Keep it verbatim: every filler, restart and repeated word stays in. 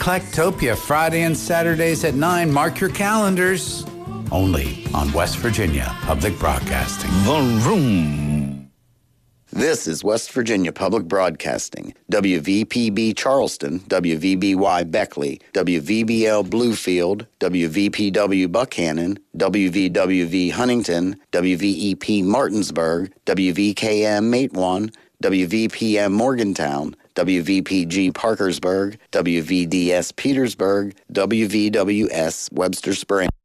Eclectopia, Friday and Saturdays at nine. Mark your calendars. Only on West Virginia Public Broadcasting. The Room. This is West Virginia Public Broadcasting. W V P B Charleston, W V B Y Beckley, W V B L Bluefield, W V P W Buckhannon, W V W V Huntington, W V E P Martinsburg, W V K M Matewan, W V P M Morgantown, W V P G Parkersburg, W V D S Petersburg, W V W S Webster Springs.